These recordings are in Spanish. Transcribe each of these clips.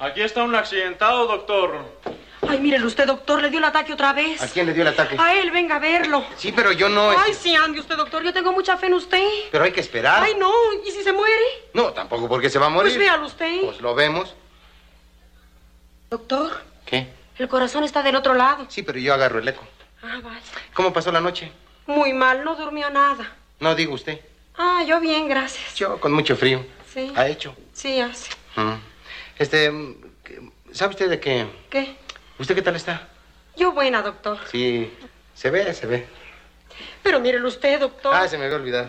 Aquí está un accidentado, doctor. Ay, mírele usted, doctor, le dio el ataque otra vez. ¿A quién le dio el ataque? A él, venga a verlo. Sí, pero yo no... Ay, sí, ande usted, doctor, yo tengo mucha fe en usted. Pero hay que esperar. Ay, no, ¿y si se muere? No, tampoco porque se va a morir. Pues véalo usted. Pues lo vemos. Doctor. ¿Qué? El corazón está del otro lado. Sí, pero yo agarro el eco. Ah, vaya. ¿Cómo pasó la noche? Muy mal, no durmió nada. No, digo usted. Ah, yo bien, gracias. Yo con mucho frío. Sí. ¿Ha hecho? Sí, hace. ¿Sabe usted de qué? ¿Qué? ¿Usted qué tal está? Yo buena, doctor. Sí, se ve. Pero mírelo usted, doctor. Ah, se me había olvidado.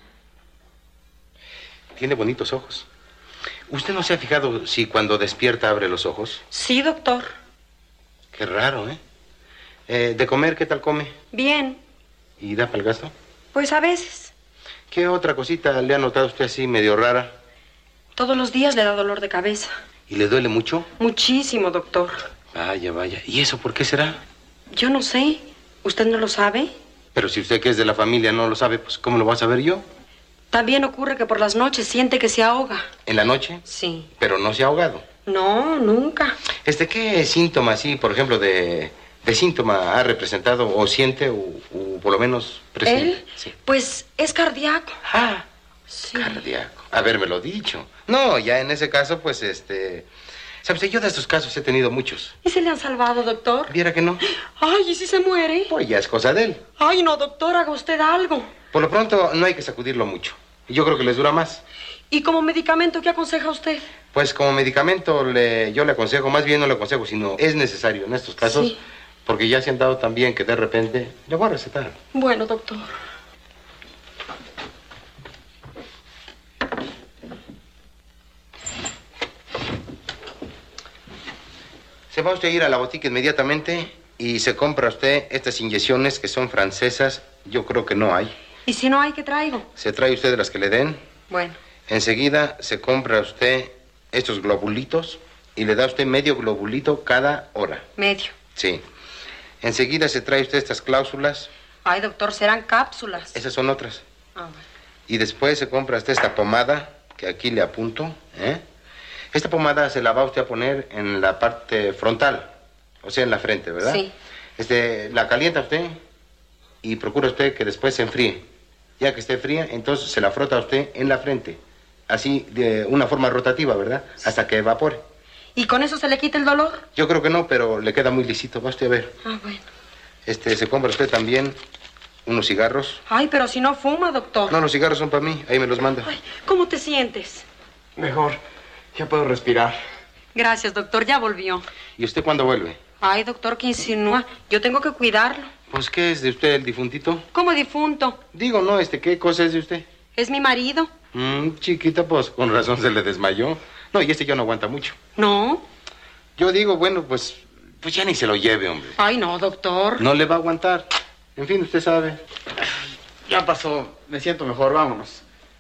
Tiene bonitos ojos. ¿Usted no se ha fijado si cuando despierta abre los ojos? Sí, doctor. Qué raro, ¿eh? ¿De comer qué tal come? Bien. ¿Y da para el gasto? Pues a veces. ¿Qué otra cosita le ha notado usted así medio rara? Todos los días le da dolor de cabeza. ¿Y le duele mucho? Muchísimo, doctor. Vaya. ¿Y eso por qué será? Yo no sé. ¿Usted no lo sabe? Pero si usted que es de la familia no lo sabe, pues ¿cómo lo va a saber yo? También ocurre que por las noches siente que se ahoga. ¿En la noche? Sí. Pero no se ha ahogado. No, nunca. ¿Qué síntoma así, por ejemplo, de síntoma ha representado o siente o por lo menos presente? ¿Él? Sí. Pues es cardíaco. Ah, sí. Cardíaco. Habérmelo dicho. No, ya en ese caso, pues, ¿sabe usted? Yo de estos casos he tenido muchos. ¿Y se le han salvado, doctor? ¿Viera que no? Ay, ¿y si se muere? Pues ya es cosa de él. Ay, no, doctor, haga usted algo. Por lo pronto, no hay que sacudirlo mucho. Yo creo que les dura más. ¿Y como medicamento qué aconseja usted? Pues como medicamento yo le aconsejo, más bien no le aconsejo, sino es necesario en estos casos, sí. Porque ya se han dado también que de repente le voy a recetar. Bueno, doctor. Se va usted a ir a la botica inmediatamente y se compra usted estas inyecciones que son francesas. Yo creo que no hay. ¿Y si no hay, qué traigo? Se trae usted de las que le den. Bueno. Enseguida se compra usted estos globulitos y le da usted medio globulito cada hora. Medio. Sí. Enseguida se trae usted estas cláusulas. Ay, doctor, serán cápsulas. Esas son otras. Ah, bueno. Y después se compra usted esta pomada, que aquí le apunto, Esta pomada se la va usted a poner en la parte frontal, o sea, en la frente, ¿verdad? Sí. La calienta usted y procura usted que después se enfríe. Ya que esté fría, entonces se la frota usted en la frente. Así, de una forma rotativa, ¿verdad? Hasta que evapore. ¿Y con eso se le quita el dolor? Yo creo que no, pero le queda muy lisito. Va usted a ver. Ah, bueno. Se compra usted también unos cigarros. Ay, pero si no fuma, doctor. No, los cigarros son para mí. Ahí me los manda. Ay, ¿cómo te sientes? Mejor. Ya puedo respirar. Gracias, doctor. Ya volvió. ¿Y usted cuándo vuelve? Ay, doctor, ¿qué insinúa? Yo tengo que cuidarlo. Pues, ¿qué es de usted, el difuntito? ¿Cómo difunto? Digo, no, ¿qué cosa es de usted? Es mi marido. Chiquita, pues, con razón se le desmayó. No, y ya no aguanta mucho. ¿No? Yo digo, bueno, pues ya ni se lo lleve, hombre. Ay, no, doctor. No le va a aguantar. En fin, usted sabe. Ya pasó. Me siento mejor. Vámonos.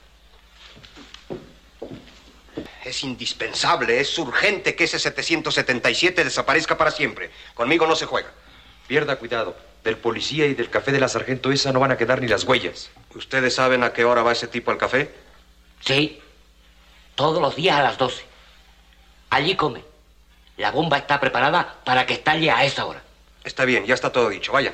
Es indispensable, es urgente que ese 777 desaparezca para siempre. Conmigo no se juega. Pierda cuidado. Del policía y del café de la sargento esa no van a quedar ni las huellas. ¿Ustedes saben a qué hora va ese tipo al café? Sí. Todos los días a las 12. Allí come. La bomba está preparada para que estalle a esa hora. Está bien, ya está todo dicho. Vayan.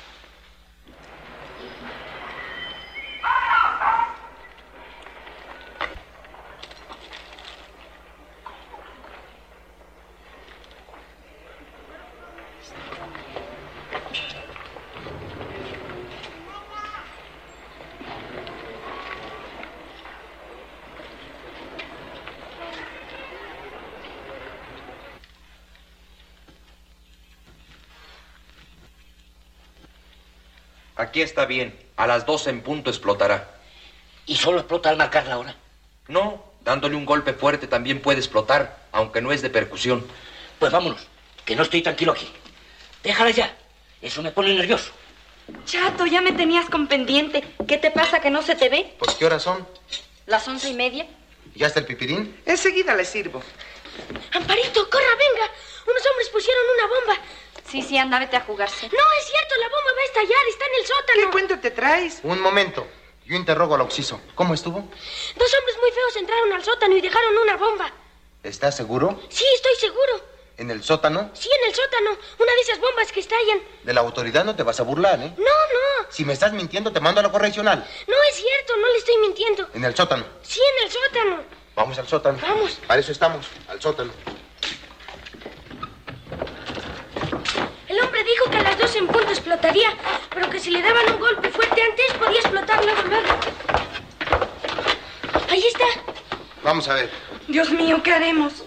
Aquí está bien. A las 12 en punto explotará. ¿Y solo explota al marcar la hora? No, dándole un golpe fuerte también puede explotar, aunque no es de percusión. Pues vámonos, que no estoy tranquilo aquí. Déjala ya. Eso me pone nervioso. Chato, ya me tenías con pendiente. ¿Qué te pasa que no se te ve? Pues, ¿qué horas son? ¿Las 11:30? ¿Ya está el pipirín? Enseguida le sirvo. Amparito, corra, venga. Unos hombres pusieron una bomba. Sí, anda, vete a jugarse. No, es cierto, la bomba va a estallar, está en el sótano. ¿Qué cuento te traes? Un momento. Yo interrogo al occiso. ¿Cómo estuvo? Dos hombres muy feos entraron al sótano y dejaron una bomba. ¿Estás seguro? Sí, estoy seguro. ¿En el sótano? Sí, en el sótano. Una de esas bombas que estallan. De la autoridad no te vas a burlar, ¿eh? No, no. Si me estás mintiendo, te mando a la correccional. No es cierto, no le estoy mintiendo. En el sótano. Sí, en el sótano. Vamos al sótano. Vamos. Para eso estamos, al sótano. El hombre dijo que a las 2 en punto explotaría, pero que si le daban un golpe fuerte antes, podía explotar luego. Ahí está. Vamos a ver. Dios mío, ¿qué haremos?